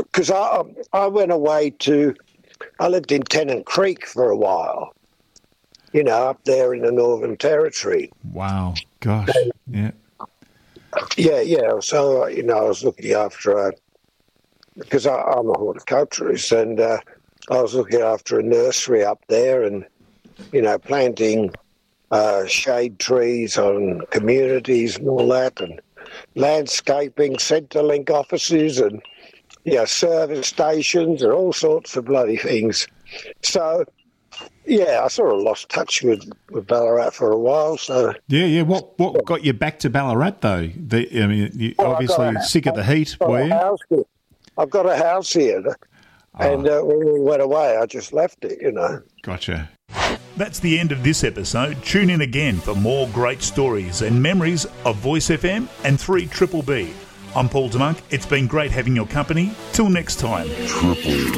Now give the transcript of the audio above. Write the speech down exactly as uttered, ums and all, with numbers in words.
because I I went away to, I lived in Tennant Creek for a while, you know, up there in the Northern Territory. Wow, gosh, yeah. Yeah, yeah. So, you know, I was looking after a, because I, I'm a horticulturist, and uh, I was looking after a nursery up there and, you know, planting uh, shade trees on communities and all that, and landscaping, Centrelink offices and, you know, service stations and all sorts of bloody things. So, yeah, I sort of lost touch with, with Ballarat for a while. So yeah, yeah. What what got you back to Ballarat though? The, I mean, you well, obviously a, sick of the heat, were you? I've got a house here, oh. and uh, when we went away, I just left it. You know. Gotcha. That's the end of this episode. Tune in again for more great stories and memories of Voice F M and three Triple B. I'm Paul DeMonk. It's been great having your company. Till next time. Triple